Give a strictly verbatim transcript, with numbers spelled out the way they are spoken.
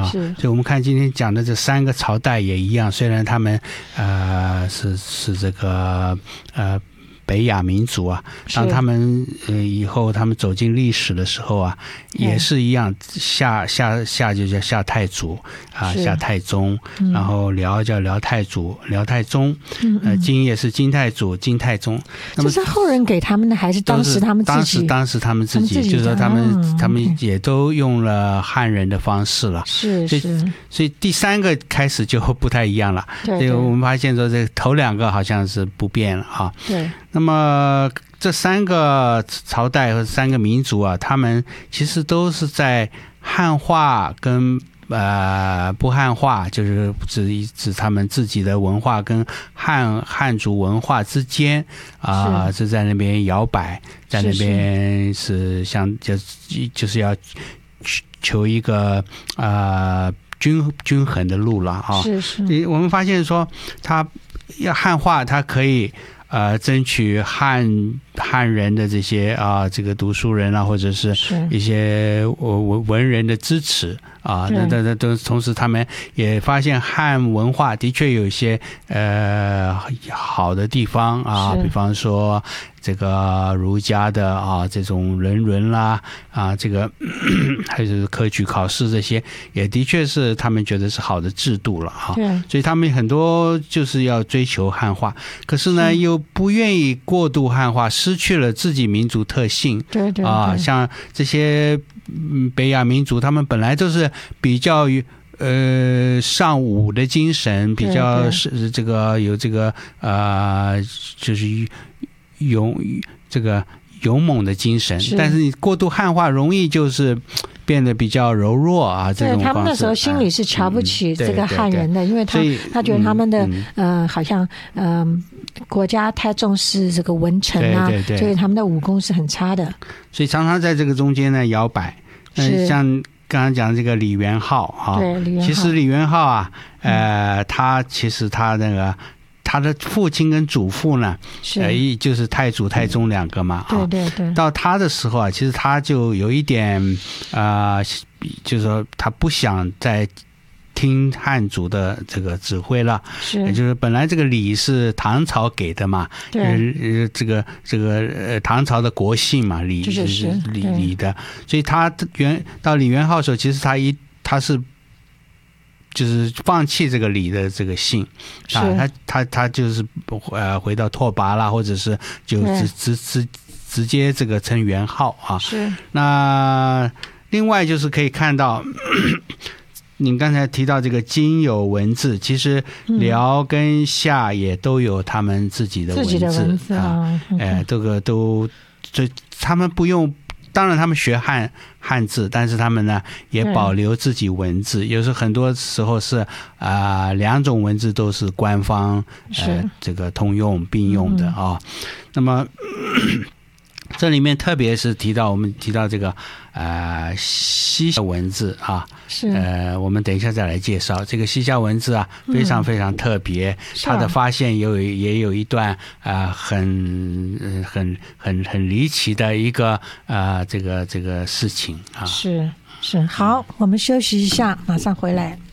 所以我们看今天讲的这三个朝代也一样，虽然他们呃是是这个呃北亚民族啊，当他们呃以后他们走进历史的时候啊，也是一样，夏夏夏就叫夏太祖啊，夏太宗，嗯、然后辽叫辽太祖、辽太宗，嗯呃，金也是金太祖、金太宗。那么这是后人给他们的，还是当时他们自己？ 当时当时他们自己，自己就是说他们、哦、他们也都用了汉人的方式了。 是是。 所以所以第三个开始就不太一样了。 对对。所以我们发现说，这头两个好像是不变了啊。 对。 那么这三个朝代和三个民族啊，他们其实都是在汉化跟呃不汉化，就是指指他们自己的文化跟汉汉族文化之间啊、呃，是在那边摇摆，在那边是像就就是要求一个呃均均衡的路了啊。 是是。 我们发现说，他要汉化，它可以。呃，争取汉汉人的这些啊，这个读书人啊，或者是一些文文人的支持啊，那那那都同时他们也发现汉文化的确有一些呃好的地方啊，比方说这个儒家的啊这种人伦啦啊，这个还有科举考试这些，也的确是他们觉得是好的制度了啊，所以他们很多就是要追求汉化，可是呢又不愿意过度汉化，失去了自己民族特性。 对对对啊，像这些北亚民族，他们本来都是比较呃尚武的精神，比较是这个有这个呃就是勇这个勇猛的精神，但是你过度汉化，容易就是变得比较柔弱啊。这种对，他们那时候心里是瞧不起这个汉人的， 嗯、 因为他他觉得他们的嗯、呃、好像嗯、呃、国家太重视这个文臣啊， 对对对， 所以他们的武功是很差的， 所以常常在这个中间呢摇摆。嗯，像刚刚讲这个李元昊啊， 对，李元昊， 其实李元昊啊，呃，他其实他那个。他的父亲跟祖父呢，呃，就是太祖、太宗两个嘛。 对对对。 到他的时候啊，其实他就有一点啊、呃，就是说他不想再听汉族的这个指挥了。 是。 也就是本来这个礼是唐朝给的嘛， 对。 呃，这个这个呃唐朝的国姓嘛，礼是是礼礼的，所以他元到李元昊的时候，其实他一他是。就是放弃这个李的这个姓啊，他他他就是呃回到拓跋啦，或者是就直直直直接这个称元昊啊。 是。 那另外就是可以看到，你刚才提到这个金有文字，其实辽跟夏也都有他们自己的文字， 自己的文字啊， 哎、呃，这个都所以他们不用。当然他们学汉汉字，但是他们呢也保留自己文字，有时候很多时候是啊、呃、两种文字都是官方呃这个通用并用的啊、哦。那么这里面特别是提到我们提到这个呃西夏文字啊， 是呃我们等一下再来介绍这个西夏文字啊，非常非常特别，嗯、它的发现也有也有一段啊、呃、很很很很离奇的一个啊、呃、这个这个事情啊。 是是好，我们休息一下，马上回来。